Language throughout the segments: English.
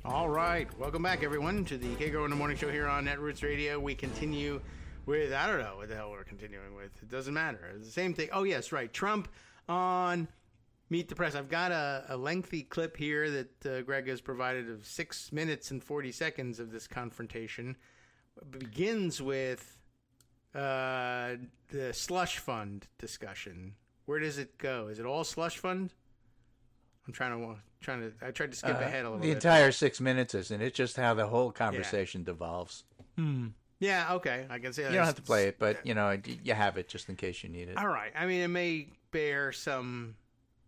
All right. Welcome back, everyone, to the K-Grow in the Morning Show here on Netroots Radio. We continue with, I don't know what the hell we're continuing with. It doesn't matter. It's the same thing. Oh, yes, right. Trump on Meet the Press. I've got a lengthy clip here that Greg has provided of 6 minutes and 40 seconds of this confrontation. It begins with the slush fund discussion. Where does it go? Is it all slush fund? I tried to skip ahead a little bit. The entire 6 minutes isn't. It's just how the whole conversation devolves. Yeah, okay. I can see that. You don't have to play it, but, you have it just in case you need it. All right. I mean, it may bear some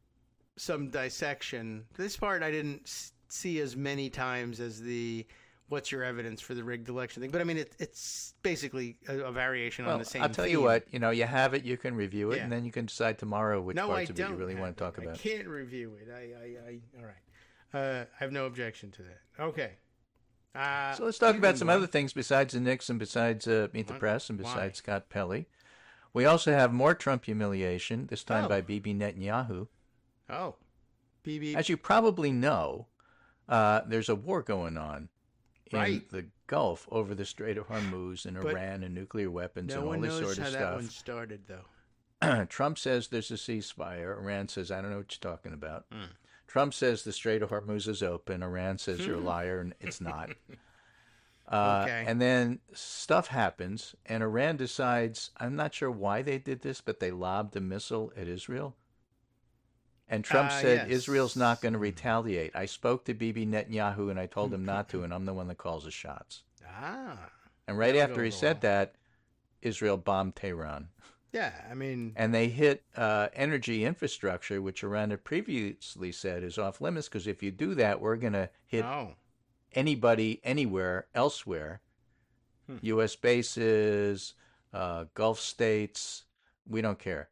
dissection. This part I didn't see as many times as the what's your evidence for the rigged election thing. But, I mean, it's basically a variation on the same I'll tell theme. you what. You have it, you can review it, and then you can decide tomorrow which parts of it you really want to talk about. I can't review it. All right. I have no objection to that. Okay. So let's talk about some other things besides the Nixon, besides Meet the Press, and besides Scott Pelley. We also have more Trump humiliation, this time by Bibi Netanyahu. Oh. Bibi. As you probably know, there's a war going on in the Gulf over the Strait of Hormuz and Iran and nuclear weapons and all this sort of stuff. No one knows how that one started, though. Trump says there's a ceasefire. Iran says, I don't know what you're talking about. Trump says the Strait of Hormuz is open. Iran says you're a liar, and it's not. Okay. And then stuff happens, and Iran decides, I'm not sure why they did this, but they lobbed a missile at Israel. And Trump said Israel's not going to retaliate. I spoke to Bibi Netanyahu, and I told him not to, and I'm the one that calls the shots. And right after he said that, Israel bombed Tehran. Yeah, I mean... And they hit energy infrastructure, which Iran had previously said is off limits, because if you do that, we're going to hit anybody, anywhere, elsewhere. U.S. bases, Gulf states, we don't care.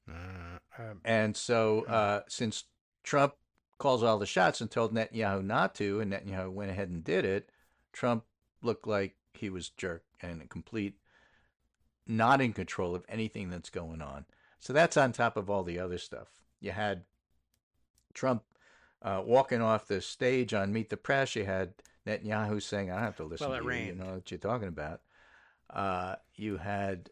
And so since Trump calls all the shots and told Netanyahu not to, and Netanyahu went ahead and did it, Trump looked like he was jerk and a complete not in control of anything that's going on. So that's on top of all the other stuff. You had Trump walking off the stage on Meet the Press. You had Netanyahu saying, I don't have to listen to you. You know what you're talking about. You had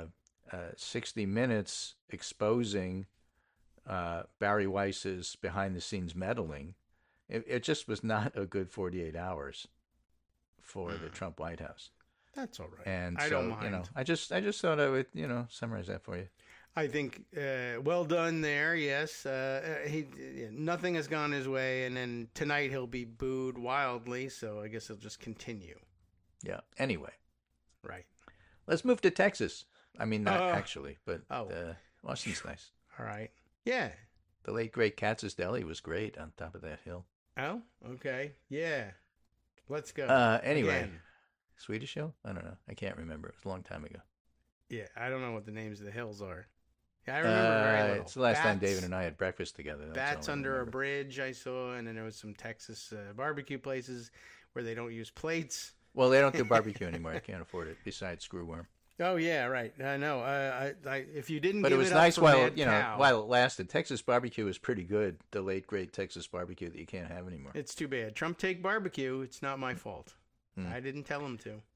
60 Minutes exposing Barry Weiss's behind-the-scenes meddling. It just was not a good 48 hours for the Trump White House. That's all right. And I don't mind. I just thought I would, summarize that for you. I think well done there. Yes, nothing has gone his way, and then tonight he'll be booed wildly. So I guess he'll just continue. Yeah. Anyway, right. Let's move to Texas. I mean, not actually, but Washington's nice. All right. Yeah. The late great Katz's Deli was great on top of that hill. Oh, okay. Yeah. Let's go. Anyway. Again. Swedish Hill? I don't know. I can't remember. It was a long time ago. Yeah, I don't know what the names of the hills are. Yeah, I remember very little. It's the last time David and I had breakfast together. That's under a bridge I saw, and then there was some Texas barbecue places where they don't use plates. Well, they don't do barbecue anymore. I can't afford it. Besides Screwworm. Oh yeah, right. I know. If you didn't, but give it was it nice up while Cow, while it lasted. Texas barbecue was pretty good. The late great Texas barbecue that you can't have anymore. It's too bad. Trump take barbecue. It's not my fault. I didn't tell him to.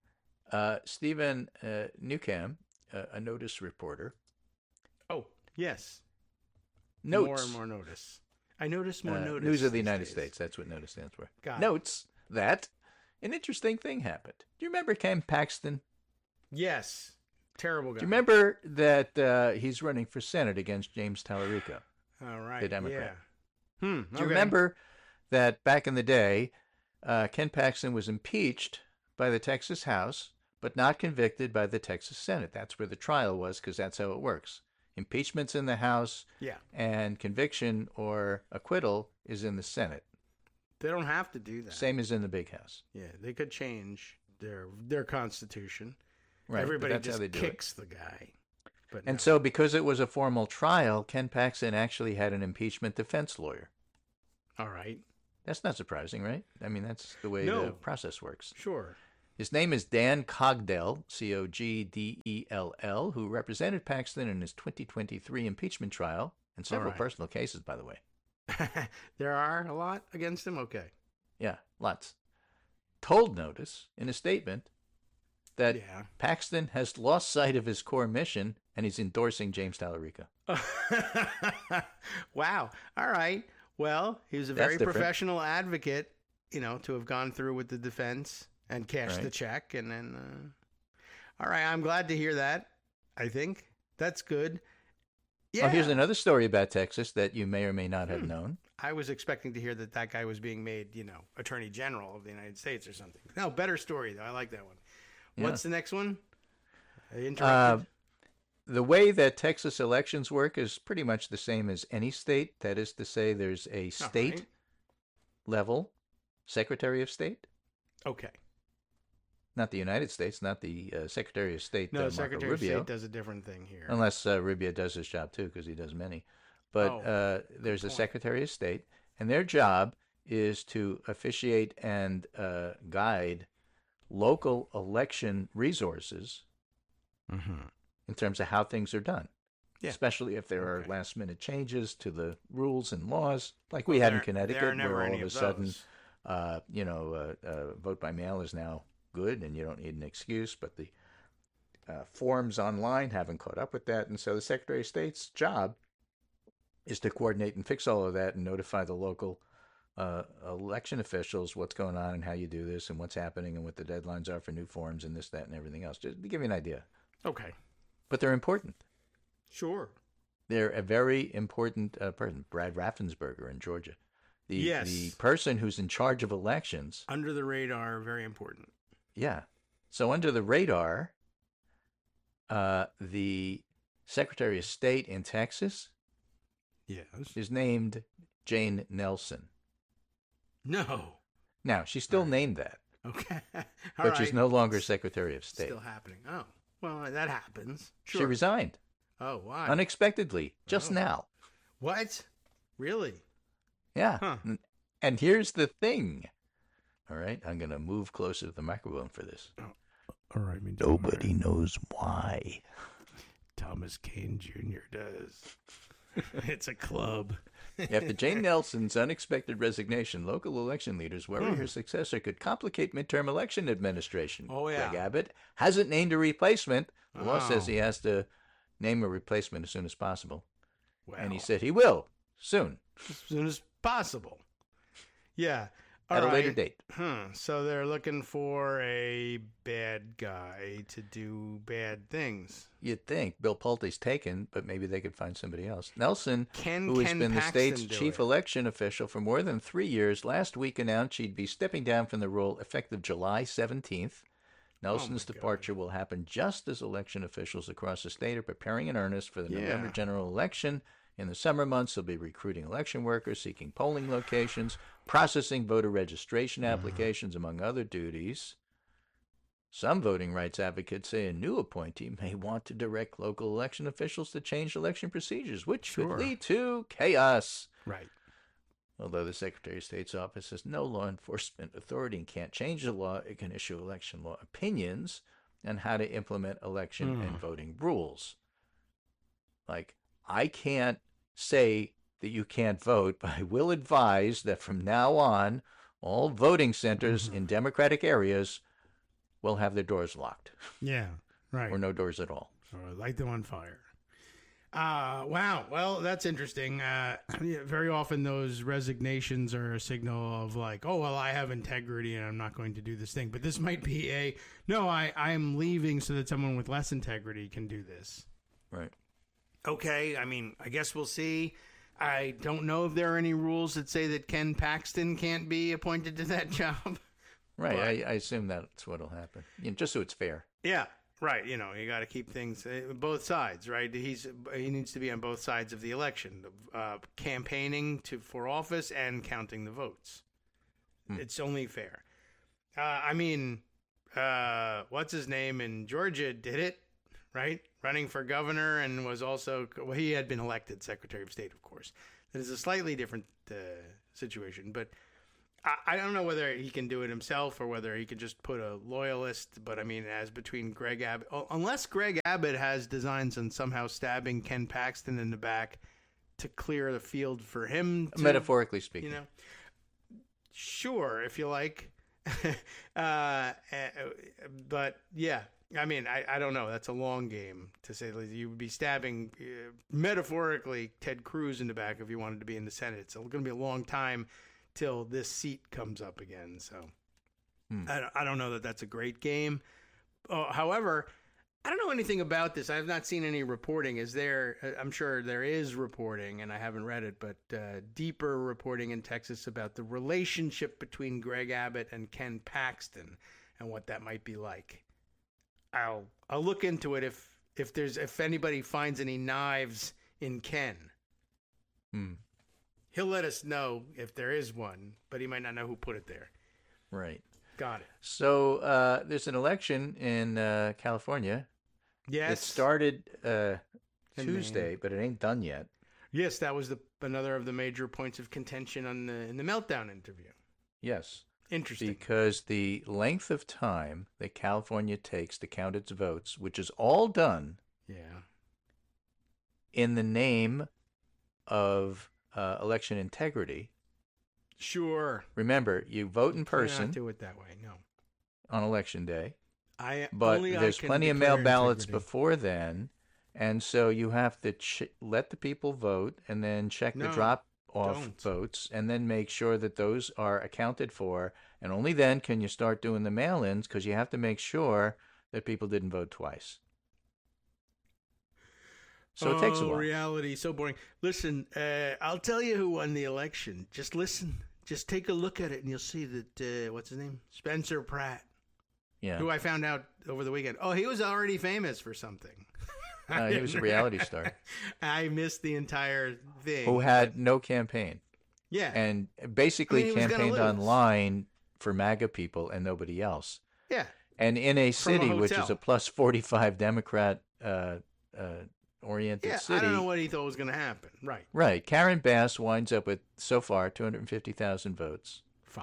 Stephen Newcomb, a Notice reporter. Oh, yes. Notes. More and more notice. I notice more notice. News of the United States. That's what Notice stands for. Notes that an interesting thing happened. Do you remember Ken Paxton? Yes. Terrible guy. Do you remember that he's running for Senate against James Tallarico? All right. The Democrat. Yeah. Do you remember that back in the day, Ken Paxton was impeached by the Texas House, but not convicted by the Texas Senate? That's where the trial was, because that's how it works. Impeachment's in the House, and conviction or acquittal is in the Senate. They don't have to do that. Same as in the big house. Yeah, they could change their constitution. Right, everybody just kicks the guy. And so because it was a formal trial, Ken Paxton actually had an impeachment defense lawyer. All right. That's not surprising, right? I mean, that's the way the process works. Sure. His name is Dan Cogdell, Cogdell, who represented Paxton in his 2023 impeachment trial and several personal cases, by the way. There are a lot against him? Okay. Yeah, lots. Told notice in a statement that Paxton has lost sight of his core mission and he's endorsing James Tallarico. Wow. All right. Well, he was a very professional advocate, to have gone through with the defense and cashed the check. And then, all right, I'm glad to hear that, I think. That's good. Yeah. Oh, here's another story about Texas that you may or may not have known. I was expecting to hear that guy was being made, Attorney General of the United States or something. No, better story, though. I like that one. Yeah. What's the next one? The way that Texas elections work is pretty much the same as any state. That is to say, there's a state level Secretary of State. Okay. Not the United States, not the Secretary of State. No, Secretary of State does a different thing here. Unless Rubio does his job too, because he does many. But there's a Secretary of State, and their job is to officiate and guide local election resources in terms of how things are done, especially if there are last-minute changes to the rules and laws, like we had in Connecticut, where all of a sudden, vote by mail is now good and you don't need an excuse, but the forms online haven't caught up with that, and so the Secretary of State's job is to coordinate and fix all of that and notify the local election officials what's going on and how you do this and what's happening and what the deadlines are for new forms and this, that, and everything else. Just to give you an idea. Okay. But they're important. Sure. They're a very important person. Brad Raffensperger in Georgia. The person who's in charge of elections. Under the radar, very important. Yeah. So under the radar, the Secretary of State in Texas is named Jane Nelson. No. Now, she's still named that. Okay. But she's no longer Secretary of State. Still happening. Oh, well, that happens. Sure. She resigned. Oh, why? Unexpectedly, just now. What? Really? Yeah. Huh. And here's the thing. All right, I'm going to move closer to the microphone for this. Oh. All right. Nobody knows why. Thomas Kane Jr. does. It's a club. After Jane Nelson's unexpected resignation, local election leaders worry her successor could complicate midterm election administration. Oh, yeah. Greg Abbott hasn't named a replacement. The law says he has to name a replacement as soon as possible. Well, and he said he will soon. As soon as possible. Yeah. At a later date. So they're looking for a bad guy to do bad things. You'd think. Bill Pulte's taken, but maybe they could find somebody else. Nelson, who has Ken been Paxton the state's chief election official for more than 3 years, last week announced she'd be stepping down from the role effective July 17th. Nelson's departure will happen just as election officials across the state are preparing in earnest for the November general election. In the summer months, they'll be recruiting election workers, seeking polling locations, processing voter registration applications, among other duties. Some voting rights advocates say a new appointee may want to direct local election officials to change election procedures, which could lead to chaos. Right. Although the Secretary of State's office has no law enforcement authority and can't change the law, it can issue election law opinions on how to implement election and voting rules. Like, I can't say that you can't vote, but I will advise that from now on, all voting centers in Democratic areas will have their doors locked. Yeah, right. Or no doors at all. Or light them on fire. Wow. Well, that's interesting. Very often those resignations are a signal of like, oh, well, I have integrity and I'm not going to do this thing. But this might be I'm leaving so that someone with less integrity can do this. Right. Okay. I mean, I guess we'll see. I don't know if there are any rules that say that Ken Paxton can't be appointed to that job. Right. I assume that's what'll happen. Just so it's fair. Yeah. Right, you got to keep things both sides, right? He needs to be on both sides of the election, campaigning for office and counting the votes. It's only fair. What's his name in Georgia did it, right? Running for governor and was also he had been elected Secretary of State, of course. That is a slightly different situation, but. I don't know whether he can do it himself or whether he could just put a loyalist, but as between Greg Abbott, unless Greg Abbott has designs on somehow stabbing Ken Paxton in the back to clear the field for him. Metaphorically speaking. Sure, if you like. But yeah, I mean, I don't know. That's a long game, to say the least. You would be stabbing, metaphorically, Ted Cruz in the back if you wanted to be in the Senate. It's going to be a long time till this seat comes up again. So I don't know that that's a great game. However, I don't know anything about this. I have not seen any reporting. I'm sure there is reporting, and I haven't read it, but deeper reporting in Texas about the relationship between Greg Abbott and Ken Paxton and what that might be like. I'll look into it if anybody finds any knives in Ken. He'll let us know if there is one, but he might not know who put it there. Right. Got it. So there's an election in California. Yes. It started Tuesday, but it ain't done yet. Yes, that was another of the major points of contention in the Meltdown interview. Yes. Interesting. Because the length of time that California takes to count its votes, which is all done in the name of election integrity. Sure. Remember, you vote in person. Not do it that way, no. On election day. But there's plenty of mail ballots before then, and so you have to let the people vote and then check the drop-off votes and then make sure that those are accounted for, and only then can you start doing the mail-ins because you have to make sure that people didn't vote twice. So it takes a while. Reality, so boring. Listen, I'll tell you who won the election. Just listen. Just take a look at it and you'll see that, what's his name? Spencer Pratt. Yeah. Who I found out over the weekend. Oh, he was already famous for something. He was a reality star. I missed the entire thing. Who had no campaign. Yeah. And basically campaigned online for MAGA people and nobody else. Yeah. And in a city which is a plus 45 Democrat oriented city. I don't know what he thought was going to happen. Right. Right. Karen Bass winds up with, so far, 250,000 votes. Fine.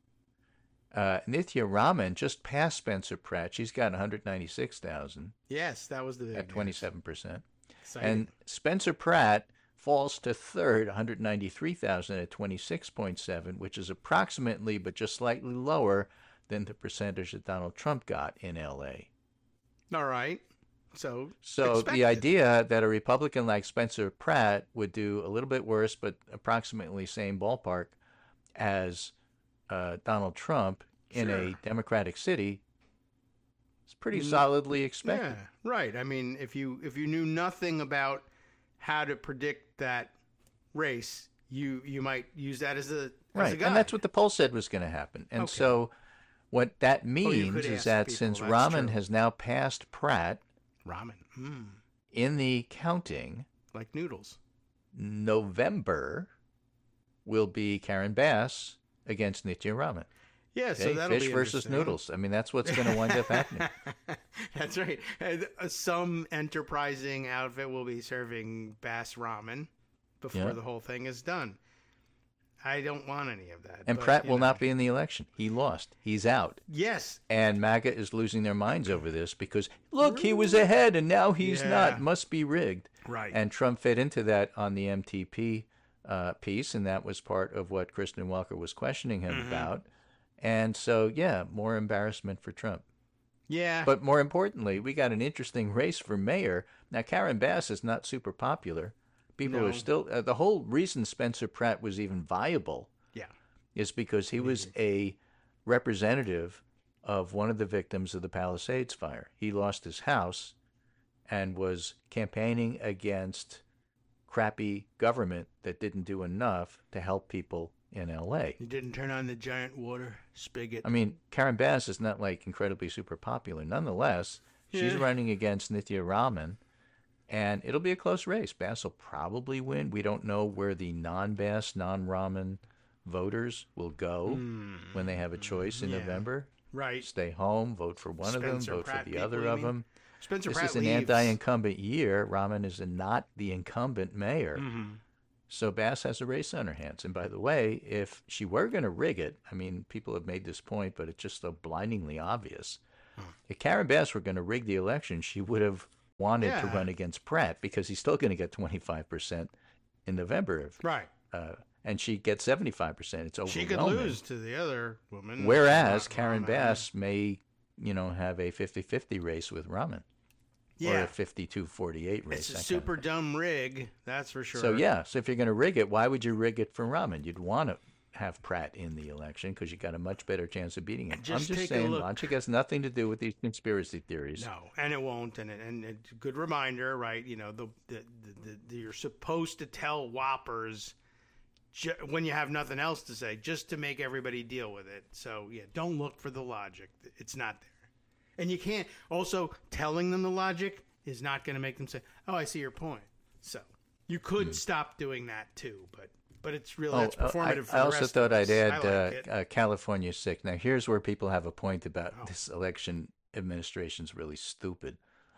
Nithya Raman just passed Spencer Pratt. She's got 196,000. Yes, that was the big at 27%. Exciting. And Spencer Pratt falls to third, 193,000 at 26.7, which is approximately, but just slightly lower than the percentage that Donald Trump got in L.A. All right. So the idea that a Republican like Spencer Pratt would do a little bit worse, but approximately same ballpark as Donald Trump in a Democratic city is pretty solidly expected. Yeah, right. I mean, if you knew nothing about how to predict that race, you might use that as a guide. And that's what the poll said was going to happen. And so what that means is that since Raman has now passed Pratt in the counting, like noodles, November will be Karen Bass against Nithya Raman. Yeah, so that'll be fish versus noodles. I mean, that's what's going to wind up happening. That's right. Some enterprising outfit will be serving Bass ramen before the whole thing is done. I don't want any of that. And Pratt will not be in the election. He lost. He's out. Yes. And MAGA is losing their minds over this because, look, he was ahead and now he's not. Must be rigged. Right. And Trump fit into that on the MTP piece, and that was part of what Kristen Welker was questioning him about. And so, more embarrassment for Trump. Yeah. But more importantly, we got an interesting race for mayor. Now, Karen Bass is not super popular. People are still the whole reason Spencer Pratt was even viable is because he was a representative of one of the victims of the Palisades fire. He lost his house and was campaigning against crappy government that didn't do enough to help people in L.A. He didn't turn on the giant water spigot. I mean, Karen Bass is not like incredibly super popular. Nonetheless, she's running against Nithya Raman. And it'll be a close race. Bass will probably win. We don't know where the non-Bass, non-Raman voters will go when they have a choice in November. Right. Stay home, vote for one of them, vote for the other of them. Spencer this Pratt is an anti-incumbent year. Raman is not the incumbent mayor. So Bass has a race on her hands. And by the way, if she were going to rig it, I mean, people have made this point, but it's just so blindingly obvious. If Karen Bass were going to rig the election, she would have wanted to run against Pratt because he's still going to get 25% in November if and she gets 75%. It's overwhelming. She could lose to the other woman. Whereas Karen Bass may, have a 50-50 race with Rahman. Yeah. Or a 52-48 race. It's a super dumb rig, that's for sure. So if you're going to rig it, why would you rig it for Rahman? You'd want to have Pratt in the election because you got a much better chance of beating him. I'm just saying, logic has nothing to do with these conspiracy theories. No, and it won't. And it's a good reminder, right? You're supposed to tell whoppers when you have nothing else to say, just to make everybody deal with it. So, don't look for the logic. It's not there. And you can't. Also, telling them the logic is not going to make them say, "Oh, I see your point." So you could stop doing that too, but it's really that's performative. For I the also rest thought of us. I'd add California 6. Now, here's where people have a point about this election administration's really stupid.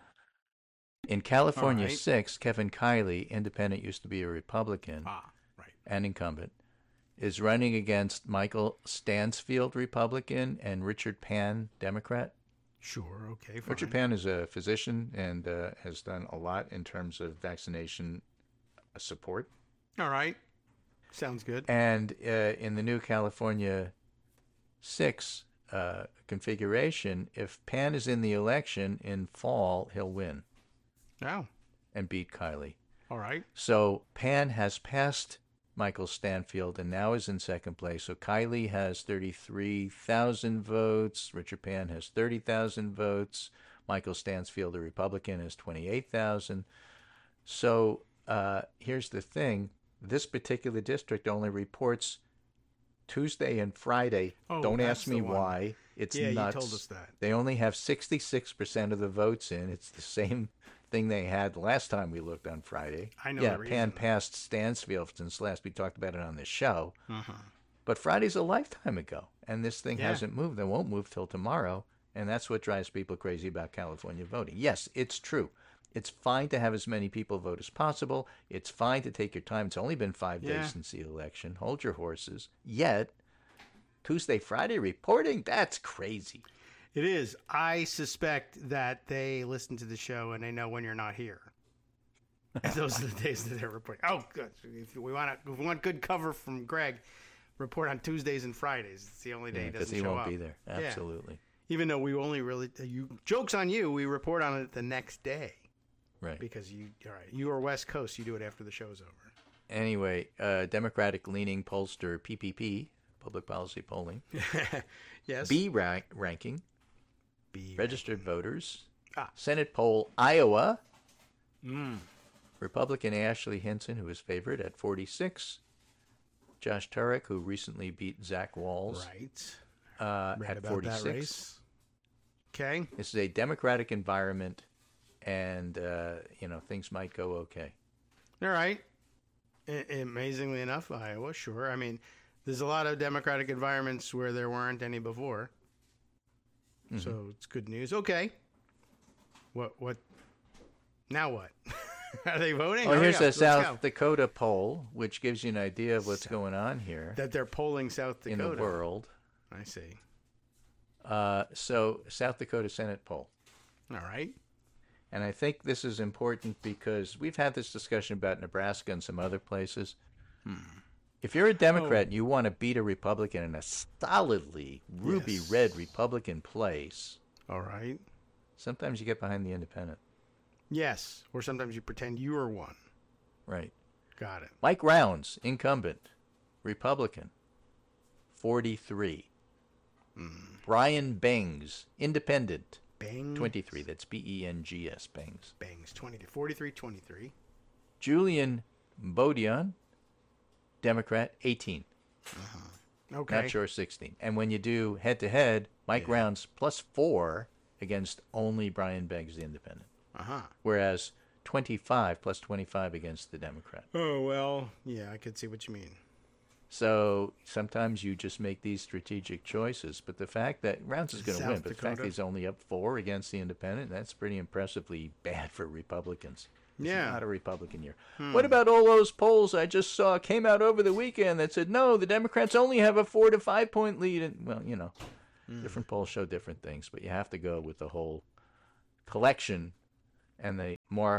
In California 6, Kevin Kiley, independent, used to be a Republican, and incumbent, is running against Michael Stansfield, Republican, and Richard Pan, Democrat. Sure, okay, fine. Richard Pan is a physician and has done a lot in terms of vaccination support. All right. Sounds good. And in the new California 6 configuration, if Pan is in the election in fall, he'll win. Oh. And beat Kiley. All right. So Pan has passed Michael Stanfield and now is in second place. So Kiley has 33,000 votes. Richard Pan has 30,000 votes. Michael Stansfield, the Republican, has 28,000. So here's the thing. This particular district only reports Tuesday and Friday. Don't ask me why. It's nuts. Yeah, you told us that. They only have 66% of the votes in. It's the same thing they had last time we looked on Friday. I know. Yeah, Pan passed Stansfield since last we talked about it on this show. But Friday's a lifetime ago, and this thing hasn't moved. It won't move till tomorrow, and that's what drives people crazy about California voting. Yes, it's true. It's fine to have as many people vote as possible. It's fine to take your time. It's only been 5 days since the election. Hold your horses. Yet, Tuesday, Friday reporting, that's crazy. It is. I suspect that they listen to the show and they know when you're not here. And those are the days that they're reporting. Oh, good. If we want good cover from Greg, report on Tuesdays and Fridays. It's the only day he doesn't show up. Because he won't be there. Absolutely. Yeah. Even though we only really jokes on you, we report on it the next day. Right. Because you are West Coast. You do it after the show's over. Anyway, Democratic-leaning pollster PPP, Public Policy Polling. Yes. B ranking. Registered voters. Senate poll, Iowa. Republican Ashley Hinson, who is favored at 46. Josh Turek, who recently beat Zach Walz. Right. At 46. That race. Okay. This is a Democratic environment, and, things might go okay. All right. Amazingly enough, Iowa, sure. I mean, there's a lot of Democratic environments where there weren't any before. So it's good news. Okay. What? Now what? Are they voting? Well, here's a South Dakota poll, which gives you an idea of what's going on here. That they're polling South Dakota. In the world. I see. So, South Dakota Senate poll. All right. And I think this is important because we've had this discussion about Nebraska and some other places. If you're a Democrat and you want to beat a Republican in a solidly ruby red Republican place, all right, sometimes you get behind the independent. Yes, or sometimes you pretend you are one. Right. Got it. Mike Rounds, incumbent, Republican, 43. Brian Bengs, independent, Bengs? 23. That's B-E-N-G-S, Bengs. Bengs, 43, 23. Julian Bodian, Democrat, 18. Okay. Not sure 16. And when you do head-to-head, Mike Rounds +4 against only Brian Bengs, the independent. Whereas 25 plus 25 against the Democrat. Oh, well, yeah, I could see what you mean. So sometimes you just make these strategic choices. But the fact that Rounds is going to win, but the fact that he's only up 4 against the independent, that's pretty impressively bad for Republicans. This is not a Republican year. What about all those polls I just saw came out over the weekend that said, no, the Democrats only have a 4 to 5 point lead? And, well, different polls show different things, but you have to go with the whole collection and the more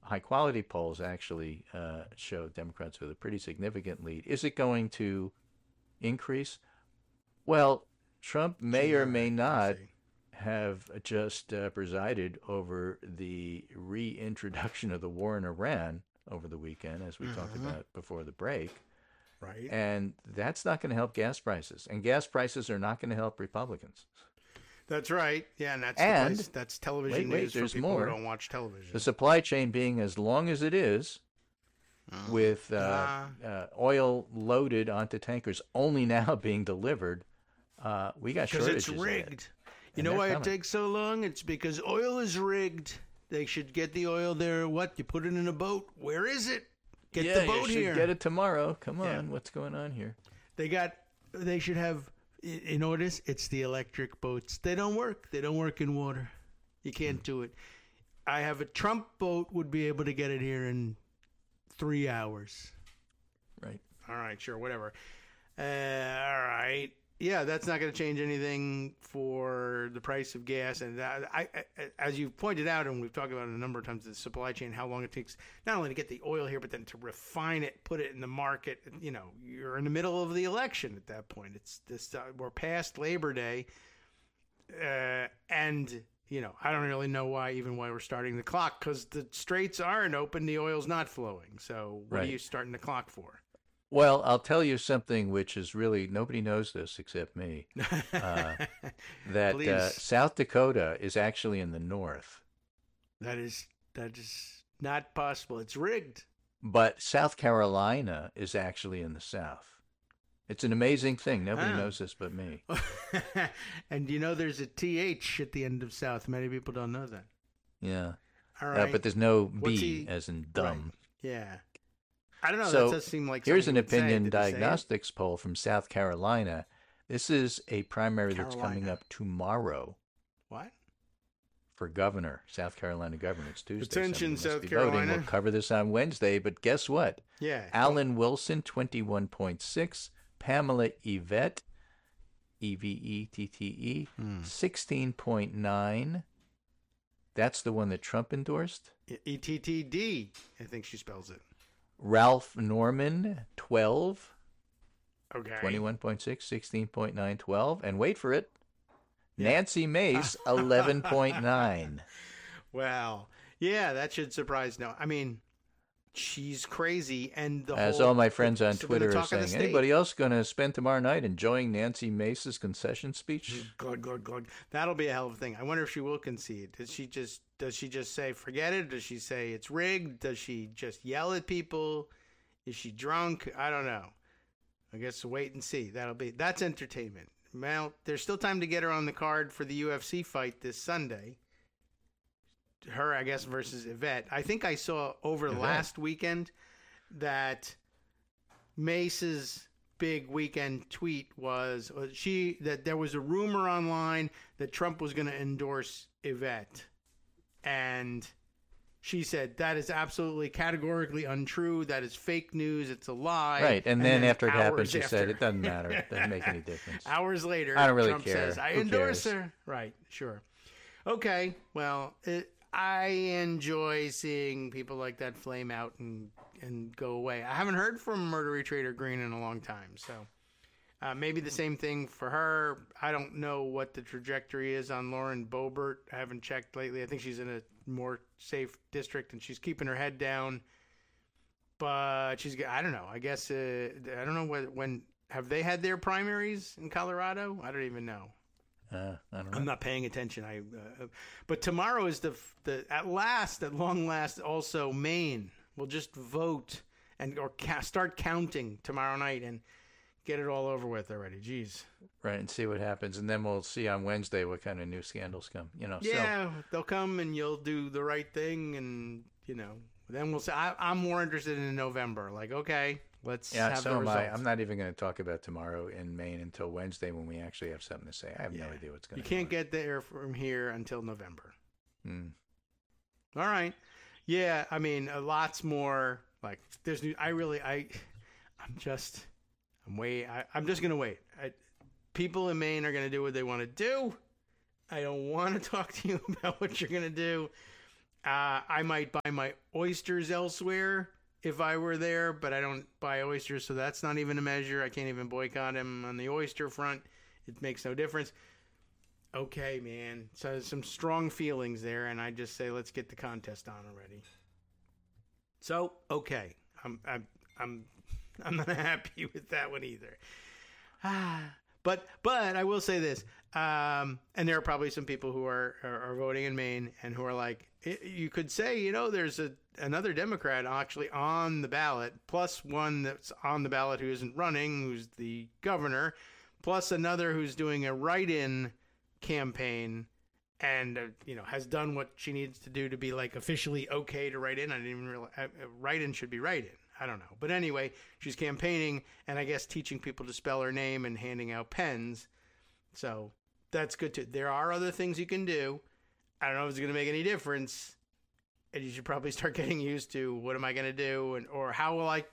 high-quality polls actually show Democrats with a pretty significant lead. Is it going to increase? Well, Trump may or may not have just presided over the reintroduction of the war in Iran over the weekend, as we talked about before the break. Right. And that's not going to help gas prices. And gas prices are not going to help Republicans. That's right. Yeah, and that's television news for people who don't watch television. The supply chain being as long as it is, with oil loaded onto tankers only now being delivered, we got shortages. Because it's rigged. You know why it takes so long? It's because oil is rigged. They should get the oil there. What? You put it in a boat? Where is it? Get the boat here. You should get it tomorrow. Come on. What's going on here? They should have, you notice, it's the electric boats. They don't work. They don't work in water. You can't do it. I have a Trump boat would be able to get it here in 3 hours. Right. All right, sure, whatever. All right. Yeah, that's not going to change anything for the price of gas. And I, as you've pointed out, and we've talked about it a number of times, the supply chain, how long it takes not only to get the oil here, but then to refine it, put it in the market. You know, you're in the middle of the election at that point. It's this, we're past Labor Day. And, you know, I don't really know why we're starting the clock, because the straits aren't open, the oil's not flowing. So what are you starting the clock for? Well, I'll tell you something which is really, nobody knows this except me, that South Dakota is actually in the north. That is not possible. It's rigged. But South Carolina is actually in the south. It's an amazing thing. Nobody knows this but me. And you know there's a TH at the end of South. Many people don't know that. Yeah. All right. But there's no B as in dumb. Right. Yeah. I don't know. So that does seem like here's an opinion diagnostics poll from South Carolina. This is a primary that's coming up tomorrow. What? For governor, South Carolina governor. It's Tuesday. Attention, South Carolina. Voting. We'll cover this on Wednesday, but guess what? Yeah. Alan Wilson, 21.6. Pamela Yvette, Evette, 16.9. That's the one that Trump endorsed. ETTD, I think she spells it. Ralph Norman, 12. Okay. 21.6, 16.9, 12. And wait for it. Yeah. Nancy Mace, 11.9. Wow. Yeah, that should surprise no. I mean, she's crazy. And as all my friends on Twitter are saying, anybody else going to spend tomorrow night enjoying Nancy Mace's concession speech? Glug. That'll be a hell of a thing. I wonder if she will concede. Does she just say, forget it? Does she say it's rigged? Does she just yell at people? Is she drunk? I don't know. I guess wait and see. That's entertainment. Well, there's still time to get her on the card for the UFC fight this Sunday. Her, I guess, versus Yvette. I think I saw over last weekend that Mace's big weekend tweet was that there was a rumor online that Trump was going to endorse Yvette. And she said, that is absolutely categorically untrue. That is fake news. It's a lie. Right. And then after it happened, she said, it doesn't matter. It doesn't make any difference. Hours later, I don't really Trump care. says, I endorse her. Right. Sure. Okay. Well, I enjoy seeing people like that flame out and go away. I haven't heard from Murdery Trader Green in a long time. So maybe the same thing for her. I don't know what the trajectory is on Lauren Boebert. I haven't checked lately. I think she's in a more safe district and she's keeping her head down. But I don't know. I guess, I don't know when have they had their primaries in Colorado? I don't even know. I don't know. I'm not paying attention. But tomorrow is at long last, also Maine will just vote or start counting tomorrow night and get it all over with already. Jeez. Right, and see what happens, and then we'll see on Wednesday what kind of new scandals come. Yeah, they'll come, and you'll do the right thing, and then we'll see. I'm more interested in November. Like, okay. Let's have the results. I'm not even going to talk about tomorrow in Maine until Wednesday when we actually have something to say. I have no idea what's going to happen. You can't get there from here until November. All right. Yeah, I mean, lots more. Like, there's new. I'm just going to wait. People in Maine are going to do what they want to do. I don't want to talk to you about what you're going to do. I might buy my oysters elsewhere if I were there, but I don't buy oysters, so that's not even a measure. I can't even boycott him on the oyster front. It makes no difference. Okay, man. So some strong feelings there, and I just say let's get the contest on already. So okay, I'm not happy with that one either. But I will say this, and there are probably some people who are voting in Maine and who are like, you could say, there's another Democrat actually on the ballot, plus one that's on the ballot who isn't running, who's the governor, plus another who's doing a write-in campaign and has done what she needs to do to be like officially okay to write in. I didn't even realize write-in should be write-in. I don't know. But anyway, she's campaigning and I guess teaching people to spell her name and handing out pens. So that's good too. There are other things you can do. I don't know if it's going to make any difference. And you should probably start getting used to what am I going to do, or how will I,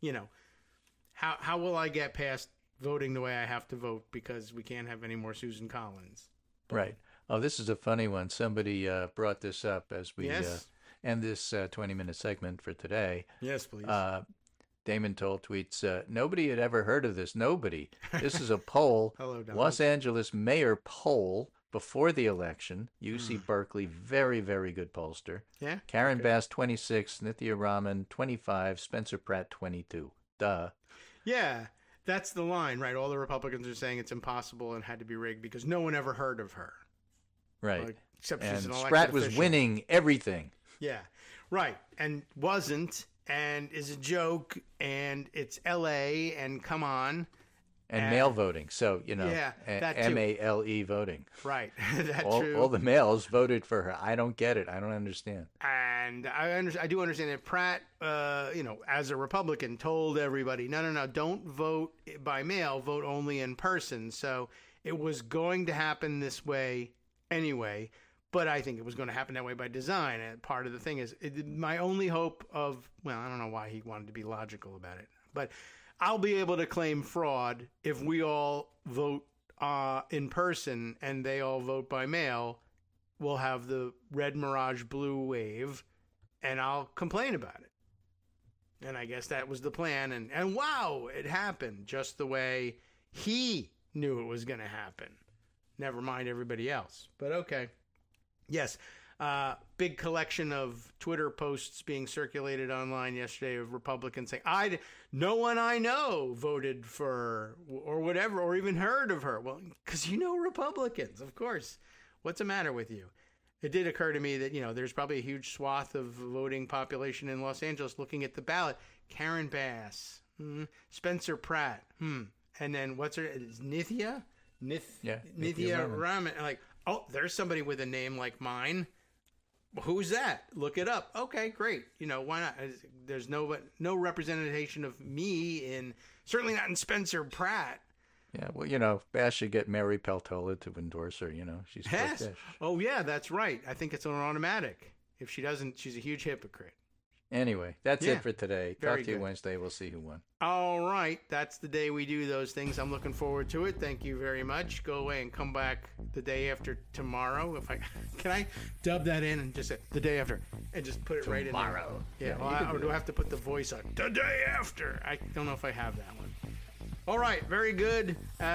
how will I get past voting the way I have to vote because we can't have any more Susan Collins. Right. Oh, this is a funny one. Somebody brought this up as we end this 20-minute segment for today. Yes, please. Damon Toll tweets, nobody had ever heard of this. Nobody. This is a poll. Hello, Donald. Los Angeles mayor poll before the election. UC Berkeley, very, very good pollster. Yeah. Karen Bass, 26. Nithya Raman, 25. Spencer Pratt, 22. Duh. Yeah, that's the line, right? All the Republicans are saying it's impossible and had to be rigged because no one ever heard of her. Right. Except she's an elected Spratt was official. winning everything. Yeah, right. And wasn't, and is a joke, and it's L.A., and come on. And mail voting. So, yeah, that too. M-A-L-E voting. Right. That's true. All the males voted for her. I don't get it. I don't understand. And I do understand that Pratt, as a Republican, told everybody, no, don't vote by mail, vote only in person. So it was going to happen this way anyway, but I think it was going to happen that way by design. And part of the thing is, my only hope of, well, I don't know why he wanted to be logical about it, but I'll be able to claim fraud if we all vote in person and they all vote by mail. We'll have the red Mirage blue wave, and I'll complain about it. And I guess that was the plan. And wow, it happened just the way he knew it was going to happen. Never mind everybody else. But okay. Yes. Big collection of Twitter posts being circulated online yesterday of Republicans saying, no one I know voted for or whatever, or even heard of her. Well, because Republicans, of course. What's the matter with you? It did occur to me that, there's probably a huge swath of voting population in Los Angeles looking at the ballot. Karen Bass, Spencer Pratt, and then what's her, is Nithya? Nithya Raman. Like, oh, there's somebody with a name like mine. Who's that? Look it up. Okay, great. Why not? There's no representation of me certainly not in Spencer Pratt. Yeah, well, Bass should get Mary Peltola to endorse her. She's Bass. Oh, yeah, that's right. I think it's an automatic. If she doesn't, she's a huge hypocrite. Anyway, that's it for today. Very Talk to you good. Wednesday. We'll see who won. All right. That's the day we do those things. I'm looking forward to it. Thank you very much. Go away and come back the day after tomorrow. Can I dub that in and just say the day after and just put it right in there? Tomorrow. Yeah. Or do I have to put the voice on? The day after. I don't know if I have that one. All right. Very good.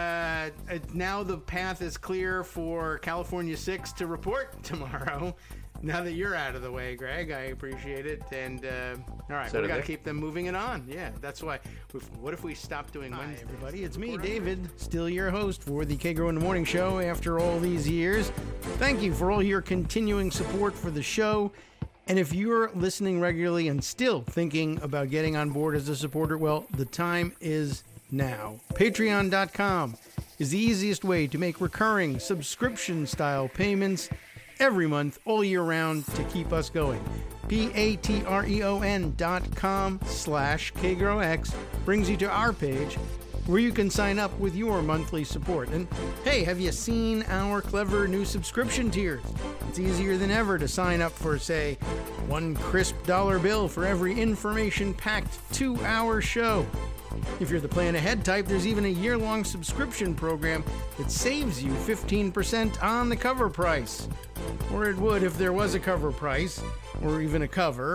Now the path is clear for California 6 to report tomorrow. Now that you're out of the way, Greg, I appreciate it. And all right, we got to keep them moving it on. Yeah, that's why. What if we stop doing Wednesday? Hi, everybody. It's me, David, still your host for the Kagro in the Morning Show after all these years. Thank you for all your continuing support for the show. And if you're listening regularly and still thinking about getting on board as a supporter, well, the time is now. Patreon.com is the easiest way to make recurring subscription-style payments every month, all year round, to keep us going. patreon.com/KagroX brings you to our page where you can sign up with your monthly support. And hey, have you seen our clever new subscription tiers? It's easier than ever to sign up for, say, $1 crisp bill for every information-packed 2-hour show. If you're the plan ahead type, there's even a year-long subscription program that saves you 15% on the cover price. or it would if there was a cover price, or even a cover.